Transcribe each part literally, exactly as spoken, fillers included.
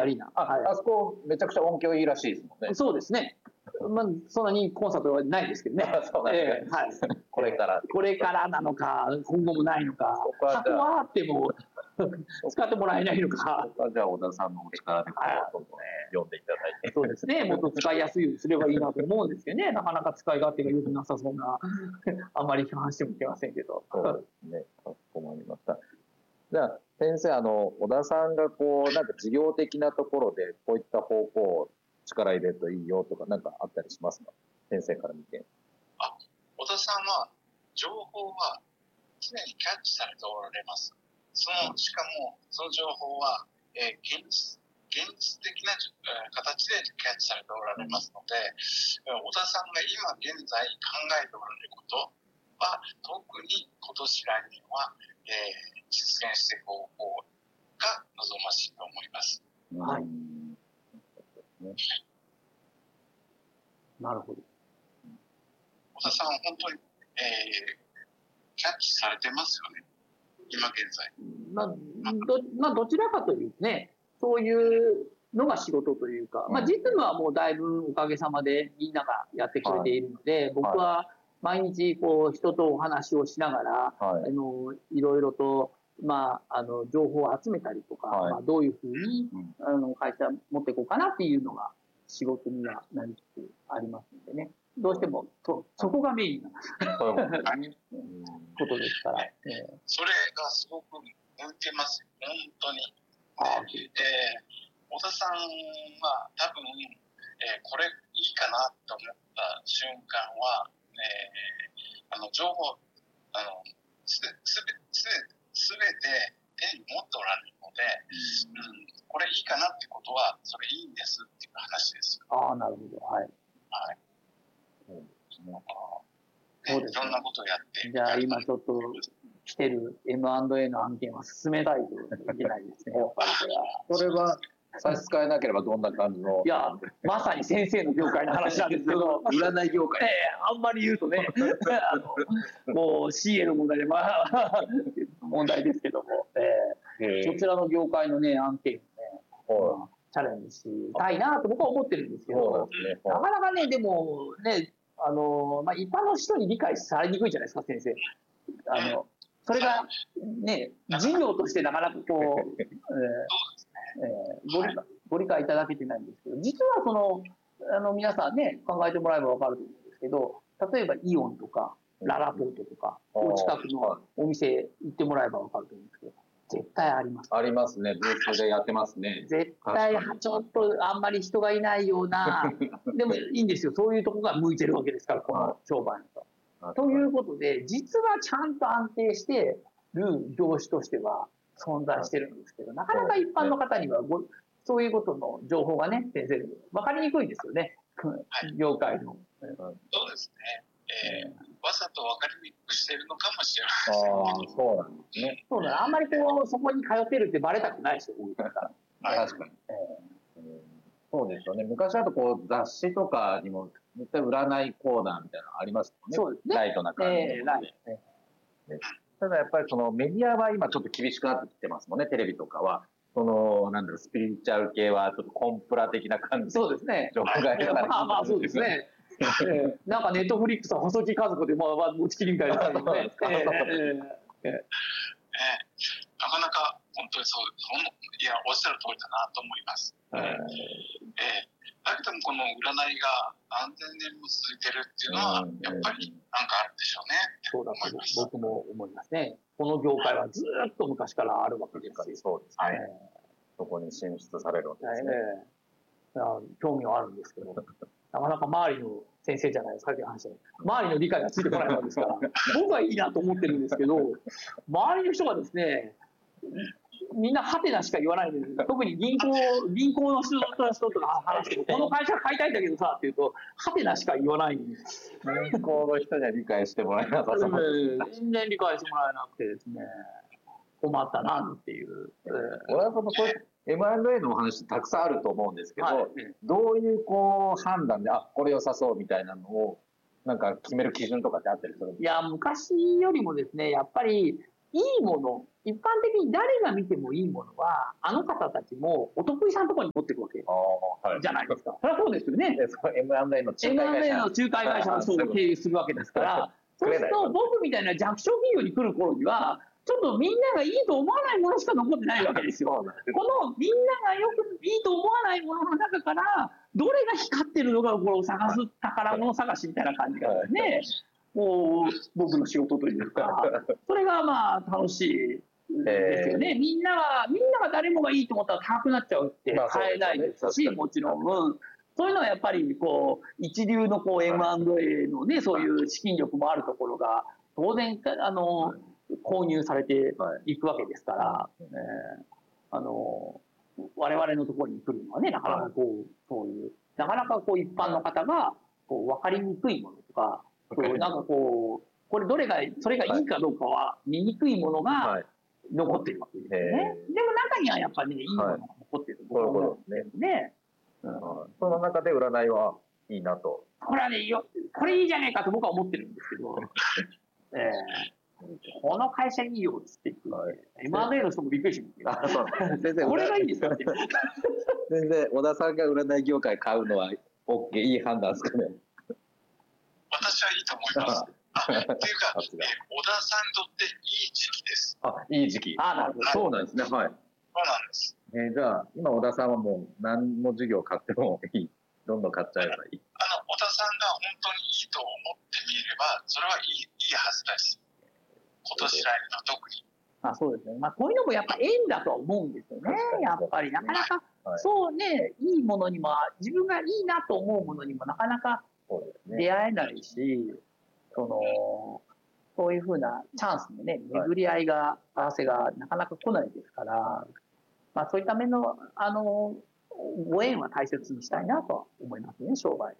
アリーナ。 あ、はい、あそこめちゃくちゃ音響いいらしいですもんね。 そうですね。まあ、そんなにコンサートはないですけどね。 そうなんですか、えー、はい。これから。 これからなのか、今後もないのか、箱はあっても使ってもらえないのか。 そこはじゃあ、小田さんのお力でこう、ね、読んでいただいて。 そうですね。もっと使いやすいようにすればいいなと思うんですけどね。なかなか使い勝手が良くなさそうな、あんまり批判してもいけませんけど。 そうですね。かしこまりました。じゃあ、先生、あの、小田さんがこう、なんか事業的なところで、こういった方向を力入れるといいよとか、なんかあったりしますか？先生から見て。 あ、小田さんは、情報は常にキャッチされておられます。その、しかも、その情報は、えー、現実、現実的な、えー、形でキャッチされておられますので、小田さんが今現在考えておられることは、特に今年来年は、えー、実現していく方法が望ましいと思います。 はい。なるほど。 小田さんは本当に、えー、キャッチされてますよね。今現在。 まあ、ど、まあ、どちらかというとね、そういうのが仕事というか、まあ、実務はもうだいぶおかげさまでみんながやってくれているので、はい、僕は毎日こう人とお話をしながら、はい、あのいろいろと、まあ、あの情報を集めたりとか、はい、まあ、どういうふうに、うん、あの会社持っていこうかなっていうのが仕事にはなりつつありますのでね。どうしてもそそこがメインなことですから、 ね、えー、それがすごく向いてますよ、本当に。えー、小田さんは多分、えー、これいいかなと思った瞬間は、えー、あの情報あのすべすべすべて手に持っておられるので、うん、これいいかなってことはそれいいんですっていう話です。 ああ、なるほど、はい。 はい。そうですね。そうですね。いろんなことをやって。 じゃあ今ちょっと来てる エムアンドエー の案件は進めたいといけないですね。やっぱりそれは差し支えなければどんな感じの？ いや、まさに先生の業界の話なんですけど、 占い業界。 えー、あんまり言うとね、あのもう シーエー の問題で、まあ、問題ですけども、えー、そちらの業界のね、案件をね、まあ、チャレンジしたいなと僕は思ってるんですけど、ね、なかなかね、でもね、あの、まあ、一般の人に理解されにくいじゃないですか、先生。あのそれがね、事業としてなかなかこう、えーえー、ご理解、ご理解いただけてないんですけど、実はその、あの皆さんね、考えてもらえば分かると思うんですけど、例えばイオンとか、ララポートとか、お近くのお店行ってもらえば分かると思うんですけど、絶対あります。 ありますね。ブースでやってますね。 絶対ちょっとあんまり人がいないような、でもいいんですよ。そういうとこが向いてるわけですから、この商売のと。ということで、実はちゃんと安定してる業種としては存在してるんですけど、なかなか一般の方にはごそういうことの情報がね、先生、分かりにくいですよね、業界の。 そうですね。えー、わざと分かりにくくしているのかもしれないですけど。 ああ、そうなんですね。 そうだ、あんまりこうそこに通ってるってバレたくないですよ、 確かに。えー、そうですよね。昔だとこう雑誌とかにも絶対占いコーナーみたいなのありますよね。 そうですね。 ライトな感じで、えーね。ただやっぱりそのメディアは今ちょっと厳しくなってきてますもんね、テレビとかは。そのなんだろう、スピリチュアル系はちょっとコンプラ的な感じで。 そうですね。 情報がまあまあそうですね。なんかネットフリックスは細木和子でまあ持ちきりみたいな感じでね。 なかなか本当にそう、いやおっしゃる通りだなと思います。えー、だけどもこの占いが何千年も続いてるっていうのはやっぱりなんかあるんでしょうね。 そうだと僕も思いますね。この業界はずっと昔からあるわけですし、 そうですね。そこに進出されるわけですね。 興味はあるんですけど、なかなか周りの先生じゃないですかって話で、周りの理解がついてこないわけですから、僕はいいなと思ってるんですけど、周りの人がですね、みんなハテナしか言わないんです。特に銀行、銀行の人とか話しても、この会社買いたいんだけどさっていうと、ハテナしか言わないんです。 銀行の人には理解してもらえなかった。 全然理解してもらえなくてですね、困ったなっていう。 俺はそのエムアンドエー のお話たくさんあると思うんですけど、はい、どういうこう判断で、あ、これ良さそうみたいなのを、なんか決める基準とかってあったりするんですか？ いや、昔よりもですね、やっぱりいいもの一般的に誰が見てもいいものは、あの方たちもお得意さんのところに持っていくわけじゃないですか。それはそうですよね。 エムアンドエー の仲介会社。 エムアンドエー の仲介会社の人を経由するわけですから、そうすると僕みたいな弱小企業に来る頃には、ちょっとみんながいいと思わないものしか残ってないわけですよ。このみんながよくいいと思わないものの中から、どれが光ってるのかを探す宝物探しみたいな感じがですね、もう僕の仕事というか、それがまあ楽しいですよね。みんなが、みんなが誰もがいいと思ったら高くなっちゃうって買えないですし、もちろん。そういうのはやっぱりこう一流のこう エムアンドエー のね、そういう資金力もあるところが当然あの購入されていくわけですから、えー、あの我々のところに来るのはね、なかなかこうそういうなかなかこう一般の方がこう分かりにくいものとか、なんかこうこれどれがそれがいいかどうかは見にくいものが残ってるわけですよね。でも中にはやっぱり、ね、いいものが残ってるところですね。 うん、その中で占いはいいなと。 これはね、よこれいいじゃないかと僕は思ってるんですけど、えー、この会社いいよっつって言って、エムアンドエー の人もびっくりしますけど、これがいいんですかって。 全然、小田さんが占い業界買うのは OK、いい判断ですかね。 私はいいと思います。あっていうか、え小田さんにとっていい時期です。 あ、いい時期。 あ、なるほど。 そうなんですね。はい。 そうなんです。 えー、じゃあ、今、小田さんはもう何の授業を買ってもいい。どんどん買っちゃえばいい。 あの、小田さんが本当にいいと思ってみれば、それはいい、いいはずです。今年来の特に。 あ、そうですね。まあ、こういうのもやっぱ縁だとは思うんですよね。やっぱり、なかなか、はい、そうね、いいものにも、自分がいいなと思うものにもなかなか出会えないし、その、そういうふうなチャンスのね、巡り合いが、合わせがなかなか来ないですから、まあ、そういった面の、あの、ご縁は大切にしたいなとは思いますね、商売。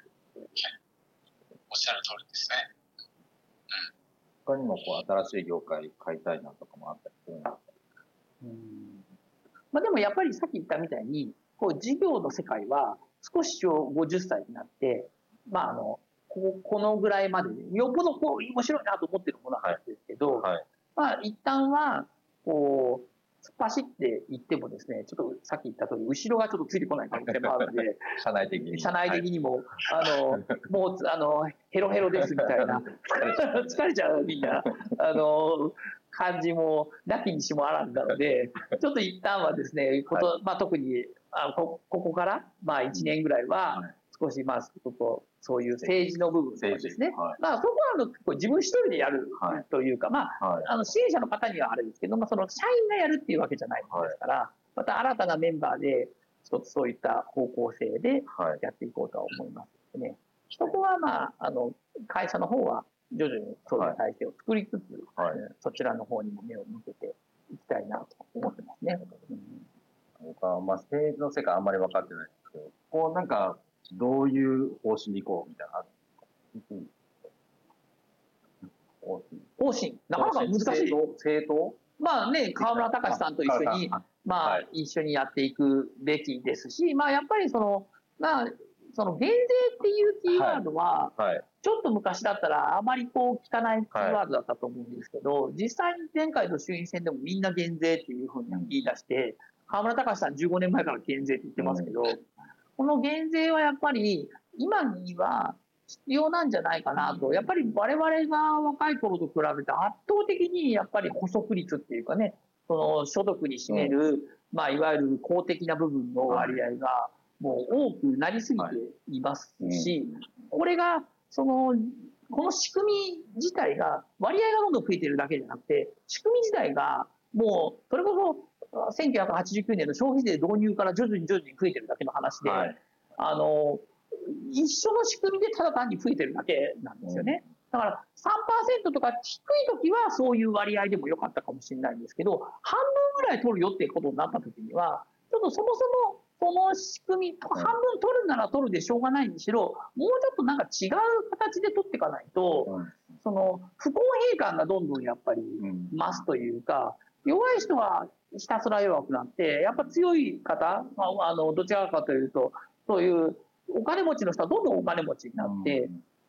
おっしゃる通りですね。 うん。他にもこう新しい業界買いたいなとかもあったりするんですか？ うん。まあでもやっぱりさっき言ったみたいに、こう事業の世界は少しごじゅっさいになって、まああの、こ, このぐらいまで、ね、よっぽどこう面白いなと思ってるものなんですけど、はいはい、まあ一旦は、こう、突っ走っていってもですね、ちょっとさっき言った通り、後ろがちょっとついてこない可能性もあるので、 社内的に。 社内的にも、はい、あの、もう、あの、ヘロヘロですみたいな、疲れちゃうみんな、あの、感じも、なきにしもあらずなので、ちょっと一旦はですね、こと、はい、まあ特にあこ、ここから、まあいちねんぐらいは、少し、まあ、ちょっと、そういう政治の部分とかですね。はい、まあ、そこはあの自分一人でやるというか、はい、まあ、はい、あの支援者の方にはあれですけど、まあ、その社員がやるっていうわけじゃないですから、はい、また新たなメンバーで、一つそういった方向性でやっていこうとは思いますのでね。そこは、まあ、あの、会社の方は徐々にそういう体制を作りつつ、はい、そちらの方にも目を向けていきたいなと思ってますね。うん、 僕は、まあ、政治の世界あんまり分かってないんですけど、こう、なんか、どういう方針に行こうみたいなのあるんですか？ 方針。なかなか難しい。 政党？ まあね、河村隆さんと一緒に、まあ、一緒にやっていくべきですし、まあ、やっぱりその、まあ、その減税っていうキーワードは、ちょっと昔だったらあまりこう聞かないキーワードだったと思うんですけど、実際に前回の衆院選でもみんな減税っていうふうに言い出して、河村隆さんじゅうごねんまえから減税って言ってますけど、この減税はやっぱり今には必要なんじゃないかなと。やっぱり我々が若い頃と比べて圧倒的にやっぱり補足率っていうかね、その所得に占める、まあいわゆる公的な部分の割合がもう多くなりすぎていますし、これがその、この仕組み自体が割合がどんどん増えてるだけじゃなくて、仕組み自体がもうそれこそせんきゅうひゃくはちじゅうきゅうねんの消費税導入から徐々に徐々に増えてるだけの話で、はい、あの一緒の仕組みでただ単に増えてるだけなんですよね。だからさんパーセントとか低い時はそういう割合でもよかったかもしれないんですけど、半分ぐらい取るよっていうことになった時には、ちょっとそもそもその仕組み、半分取るなら取るでしょうがないにしろ、もうちょっとなんか違う形で取っていかないと、その不公平感がどんどんやっぱり増すというか、弱い人はひたすら弱くなって、やっぱ強い方、まあ、あのどちらかというと、そういうお金持ちの人はどんどんお金持ちになって、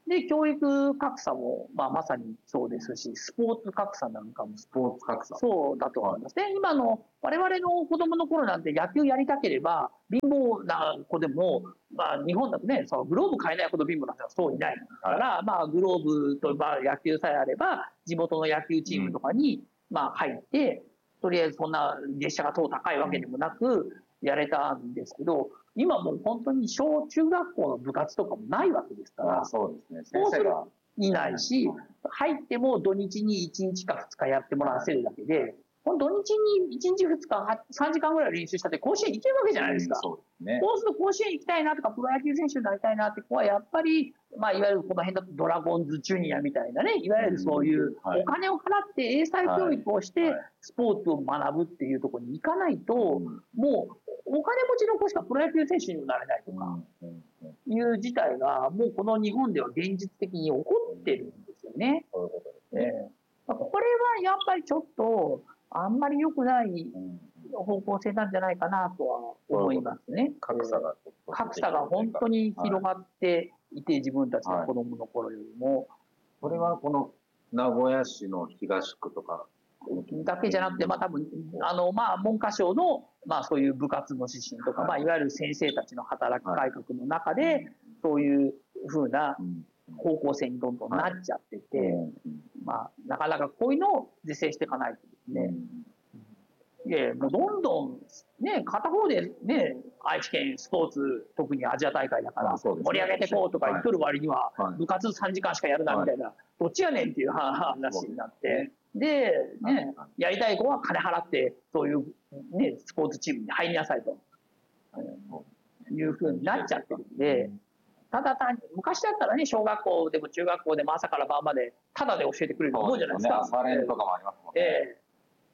で、教育格差も、まあ、まさにそうですし、スポーツ格差なんかも、 スポーツ格差。 そうだと思います。で、今の我々の子供の頃なんて野球やりたければ、貧乏な子でも、まあ、日本だとね、そのグローブ買えないほど貧乏な人はそういないから、はい、まあ、グローブと、まあ、野球さえあれば、地元の野球チームとかに、うん、まあ、入って、とりあえずそんな月謝が等高いわけでもなく、やれたんですけど、今もう本当に小中学校の部活とかもないわけですから、 そうですね、 先生がいないし、入っても土日にいちにちかふつかやってもらわせるだけで、土日にいちにちふつかさんじかんぐらい練習したって甲子園行けるわけじゃないですか。そうですね。そうすると甲子園行きたいなとか、プロ野球選手になりたいなって子はやっぱり、まあ、いわゆるこの辺だとドラゴンズジュニアみたいなね、いわゆるそういうお金を払って英才教育をしてスポーツを学ぶっていうところに行かないと、もうお金持ちの子しかプロ野球選手にもなれないとかいう事態がもうこの日本では現実的に起こってるんですよね。そういうことですね。これはやっぱりちょっとあんまり良くない方向性なんじゃないかなとは思いますね。 格差が格差が本当に広がっていて、自分たちの子供の頃よりも。 これはこの名古屋市の東区とかだけじゃなくて、まあ多分、あの、まあ文科省の、まあそういう部活の指針とか、まあいわゆる先生たちの働き改革の中で、そういうふうな方向性にどんどんなっちゃってて、まあなかなかこういうのを是正していかないとですね、いやもうどんどん、ね、片方でね、愛知県スポーツ、特にアジア大会だから、盛り上げていこうとか言っとる割には、部活さんじかんしかやるなみたいな、どっちやねんっていう話になって、で、ね、やりたい子は金払って、そういう、ね、スポーツチームに入りなさいというふうになっちゃってるんで、ただ単に、昔だったらね、小学校でも中学校でも朝から晩まで、ただで教えてくれると思うじゃないですか。 朝練とかもありますもんね。 ええ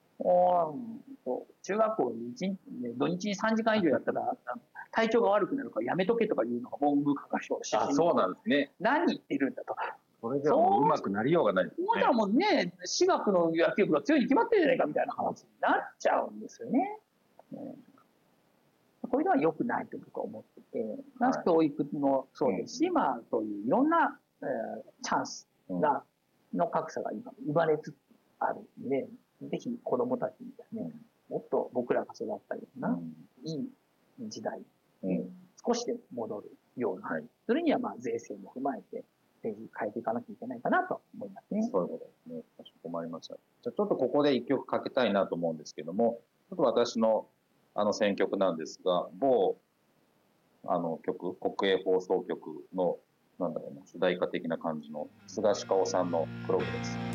中学校に土日にさんじかん以上やったら体調が悪くなるからやめとけとかいうのが文部科学省あそうなんですね。 何言ってるんだと。 それじゃもううまくなりようがないですね。 そうだもんね、私学の野球部が強いに決まってるじゃないかみたいな話になっちゃうんですよね。うん、こういうのは良くないと僕は思ってて、はい、教育もそうですし、うん、まあそういういろんな、えー、チャンスが、うん、の格差が今生まれつつあるんで、ぜひ子供たちにですね、もっと僕らが育ったような、うん、いい時代に少しでも戻るような、はい、それにはまあ税制も踏まえて政治変えていかなきゃいけないかなと思いますね。 そういうことですね。かしこまりました。じゃあちょっとここで一曲かけたいなと思うんですけども、ちょっと私のあの選曲なんですが、某あの曲、国営放送局のなんだろうな主題歌的な感じの菅氏香さんのプログです。